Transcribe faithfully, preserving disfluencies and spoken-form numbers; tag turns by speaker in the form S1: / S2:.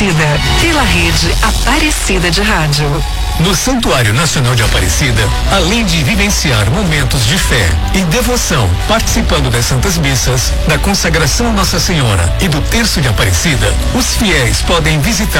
S1: Aparecida, pela rede Aparecida de Rádio.
S2: No Santuário Nacional de Aparecida, além de vivenciar momentos de fé e devoção, participando das Santas Missas, da consagração a Nossa Senhora e do Terço de Aparecida, os fiéis podem visitar